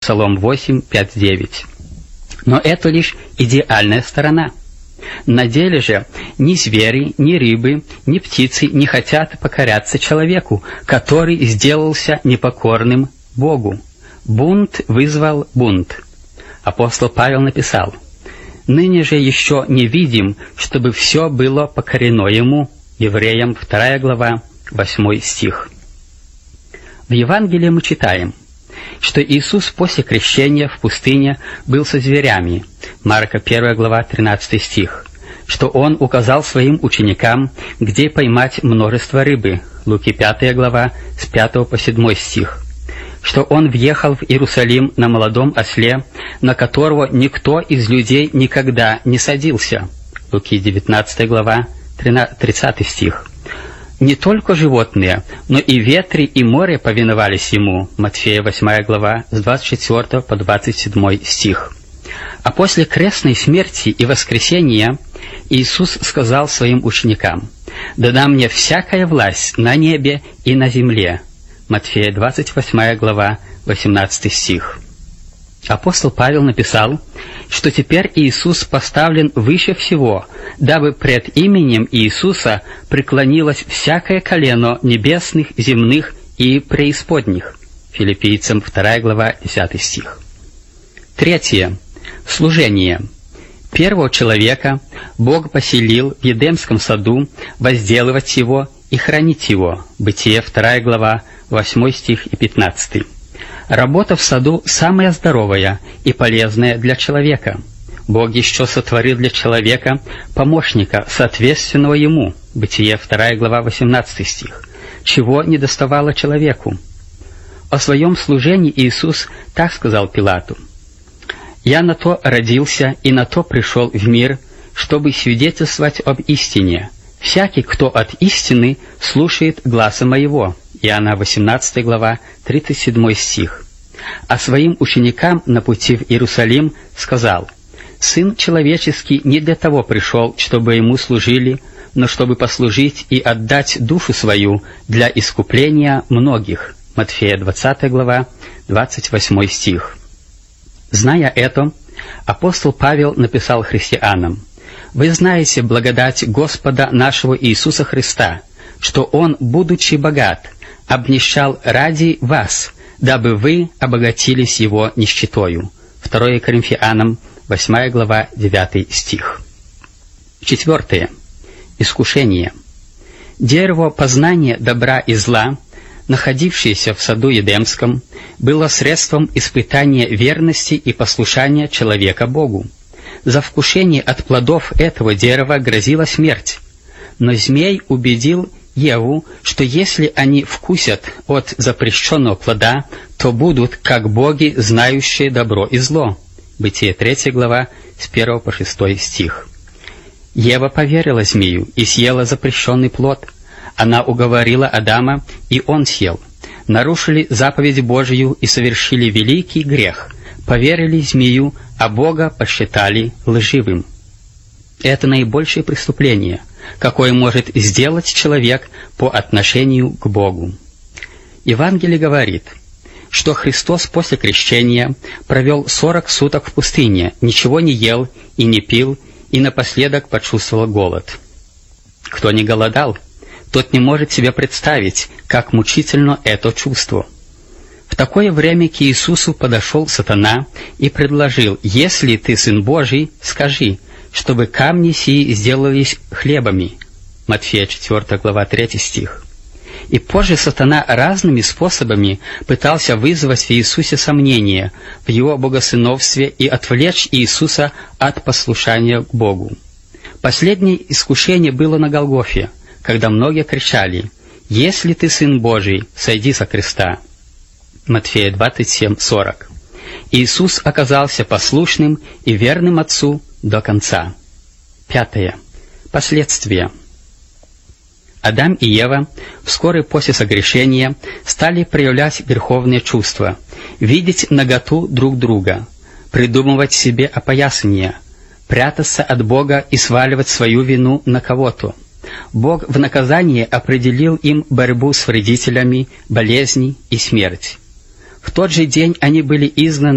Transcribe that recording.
Псалом 8, 5, 9. Но это лишь идеальная сторона. На деле же ни звери, ни рыбы, ни птицы не хотят покоряться человеку, который сделался непокорным Богу. Бунт вызвал бунт. Апостол Павел написал: «Ныне же еще не видим, чтобы все было покорено ему». Евреям 2 глава, 8 стих. В Евангелии мы читаем, что Иисус после крещения в пустыне был со зверями. Марка 1 глава, 13 стих. Что Он указал своим ученикам, где поймать множество рыбы. Луки 5 глава, с 5 по 7 стих. Что Он въехал в Иерусалим на молодом осле, на которого никто из людей никогда не садился. Луки 19 глава, 30 стих. Не только животные, но и ветры и море повиновались Ему. Матфея 8 глава, с 24 по 27 стих. А после крестной смерти и воскресения Иисус сказал своим ученикам: «Да дам мне всякая власть на небе и на земле». Матфея 28 глава, 18 стих. Апостол Павел написал, что теперь Иисус поставлен выше всего, дабы пред именем Иисуса преклонилось всякое колено небесных, земных и преисподних. Филиппийцам 2 глава, 10 стих. Третье. Служение. Первого человека Бог поселил в Едемском саду возделывать его и хранить его. Бытие 2 глава, 8 стих и 15. Работа в саду самая здоровая и полезная для человека. Бог еще сотворил для человека помощника, соответственного ему. Бытие 2 глава, 18 стих. Чего не доставало человеку? О своем служении Иисус так сказал Пилату: «Я на то родился и на то пришел в мир, чтобы свидетельствовать об истине. Всякий, кто от истины, слушает гласа моего». Иоанна 18 глава, 37 стих. А своим ученикам на пути в Иерусалим сказал: «Сын человеческий не для того пришел, чтобы ему служили, но чтобы послужить и отдать душу свою для искупления многих». Матфея 20 глава, 28 стих. Зная это, апостол Павел написал христианам: «Вы знаете благодать Господа нашего Иисуса Христа, что Он, будучи богат, обнищал ради вас, дабы вы обогатились Его нищетою». 2 Коринфянам 8 глава, 9 стих. Четвертое. Искушение. Дерево познания добра и зла, находившееся в саду Едемском, было средством испытания верности и послушания человека Богу. За вкушение от плодов этого дерева грозила смерть. Но змей убедил Еву, что если они вкусят от запрещенного плода, то будут как боги, знающие добро и зло. Бытие 3 глава, с 1 по 6 стих. Ева поверила змею и съела запрещенный плод. Она уговорила Адама, и он съел. Нарушили заповедь Божию и совершили великий грех. Поверили змею, а Бога посчитали лживым. Это наибольшее преступление, какое может сделать человек по отношению к Богу. Евангелие говорит, что Христос после крещения провел 40 суток в пустыне, ничего не ел и не пил, и напоследок почувствовал голод. Кто не голодал, тот не может себе представить, как мучительно это чувство. В такое время к Иисусу подошел сатана и предложил: «Если ты Сын Божий, скажи, чтобы камни сии сделались хлебами». Матфея 4 глава, 3 стих. И позже сатана разными способами пытался вызвать в Иисусе сомнения в Его богосыновстве и отвлечь Иисуса от послушания к Богу. Последнее искушение было на Голгофе, когда многие кричали: «Если ты Сын Божий, сойди со креста». Матфея 27:40. Иисус оказался послушным и верным Отцу до конца. Пятое. Последствия. Адам и Ева вскоре после согрешения стали проявлять греховные чувства, видеть наготу друг друга, придумывать себе опоясание, прятаться от Бога и сваливать свою вину на кого-то. Бог в наказание определил им борьбу с вредителями, болезни и смерть. В тот же день они были изгнаны